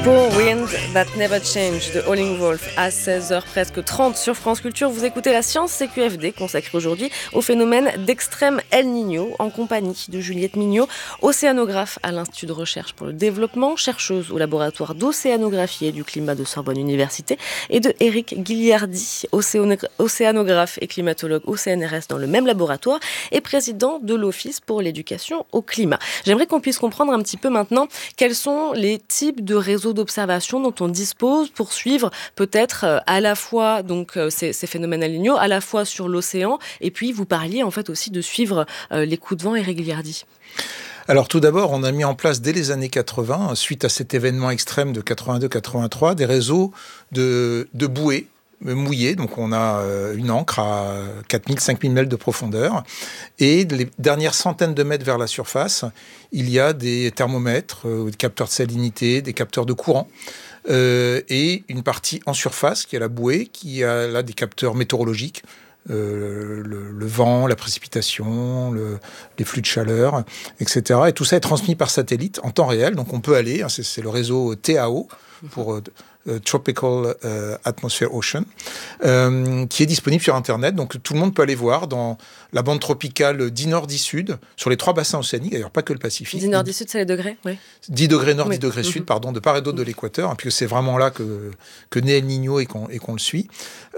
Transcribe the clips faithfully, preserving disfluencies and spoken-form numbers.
Poor Wind That Never Change de Howling Wolf à seize heures presque trente sur France Culture. Vous écoutez la Science C Q F D consacrée aujourd'hui au phénomène d'extrême El Niño en compagnie de Juliette Mignot, océanographe à l'Institut de recherche pour le développement, chercheuse au laboratoire d'océanographie et du climat de Sorbonne Université, et de Éric Guilliardi, océanographe et climatologue au C N R S dans le même laboratoire et président de l'Office pour l'éducation au climat. J'aimerais qu'on puisse comprendre un petit peu maintenant quels sont les types de réseaux d'observation dont on dispose pour suivre peut-être à la fois donc ces, ces phénomènes El Niño, à la fois sur l'océan, et puis vous parliez en fait aussi de suivre euh, les coups de vent, Éric Guilliardi. Alors tout d'abord, on a mis en place dès les années quatre-vingts, suite à cet événement extrême de quatre-vingt-deux quatre-vingt-trois, des réseaux de, de bouées mouillées. Donc on a une ancre à quatre mille, cinq mille mètres de profondeur. Et les dernières centaines de mètres vers la surface, il y a des thermomètres, des capteurs de salinité, des capteurs de courant. Euh, et une partie en surface, qui est la bouée, qui a là des capteurs météorologiques. Euh, le, le vent, la précipitation, le, les flux de chaleur, et cetera. Et tout ça est transmis par satellite en temps réel. Donc on peut aller, hein, c'est, c'est le réseau T A O pour euh, Tropical euh, Atmosphere Ocean, euh, qui est disponible sur Internet. Donc tout le monde peut aller voir dans la bande tropicale dix nord, dix sud, sur les trois bassins océaniques, d'ailleurs pas que le Pacifique. dix nord, dix sud, c'est les degrés, oui. dix degrés nord, oui. dix degrés mmh. sud, pardon, de part et d'autre de l'équateur, hein, puisque c'est vraiment là que, que naît El Niño et qu'on, et qu'on le suit.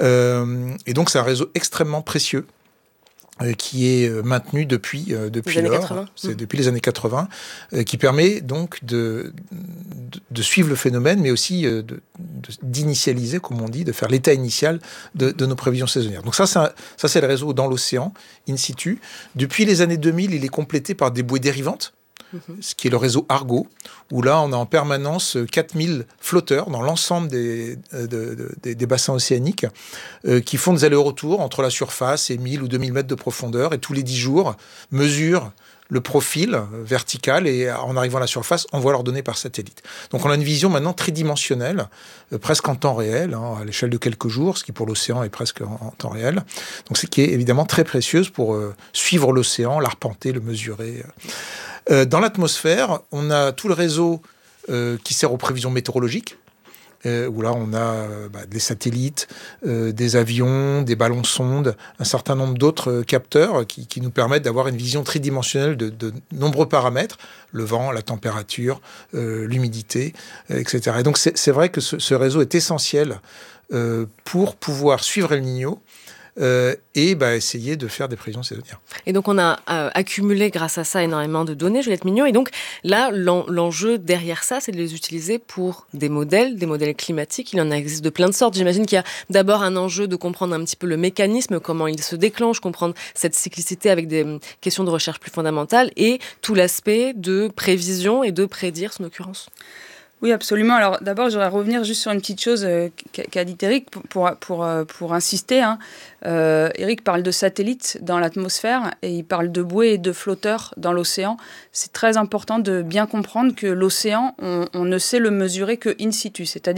Euh, et donc c'est un réseau extrêmement précieux, euh, qui est maintenu depuis, euh, depuis les lors, c'est mmh. depuis les années quatre-vingts, euh, qui permet donc de, de, de suivre le phénomène, mais aussi euh, de, de, d'initialiser, comme on dit, de faire l'état initial de, de nos prévisions saisonnières. Donc ça, c'est un, ça, c'est le réseau dans l'océan, in situ. Depuis les années deux mille, il est complété par des bouées dérivantes, ce qui est le réseau Argo, où là, on a en permanence quatre mille flotteurs dans l'ensemble des, de, de, des, des bassins océaniques euh, qui font des allers-retours entre la surface et mille ou deux mille mètres de profondeur, et tous les dix jours mesurent le profil vertical, et en arrivant à la surface, on voit leurs données par satellite. Donc on a une vision maintenant tridimensionnelle, euh, presque en temps réel, hein, à l'échelle de quelques jours, ce qui pour l'océan est presque en, en temps réel. Donc c'est qui est évidemment très précieuse pour euh, suivre l'océan, l'arpenter, le mesurer. Euh, dans l'atmosphère, on a tout le réseau euh, qui sert aux prévisions météorologiques, euh, où là on a euh, bah, des satellites, euh, des avions, des ballons-sondes, un certain nombre d'autres euh, capteurs qui, qui nous permettent d'avoir une vision tridimensionnelle de, de nombreux paramètres, le vent, la température, euh, l'humidité, euh, et cetera. Et donc c'est, c'est vrai que ce, ce réseau est essentiel euh, pour pouvoir suivre El Niño, Euh, et bah, essayer de faire des prévisions saisonnières. Et donc on a euh, accumulé grâce à ça énormément de données, Juliette Mignot, et donc là l'en, l'enjeu derrière ça, c'est de les utiliser pour des modèles, des modèles climatiques. Il en existe de plein de sortes. J'imagine qu'il y a d'abord un enjeu de comprendre un petit peu le mécanisme, comment il se déclenche, comprendre cette cyclicité avec des questions de recherche plus fondamentales, et tout l'aspect de prévision et de prédire son occurrence. Oui, absolument. Alors d'abord, j'aimerais revenir juste sur une petite chose euh, qu'a dit Éric pour, pour, pour, pour insister. Hein. Euh, Éric parle de satellites dans l'atmosphère et il parle de bouées et de flotteurs dans l'océan. C'est très important de bien comprendre que l'océan, on, on ne sait le mesurer que in situ, c'est-à-dire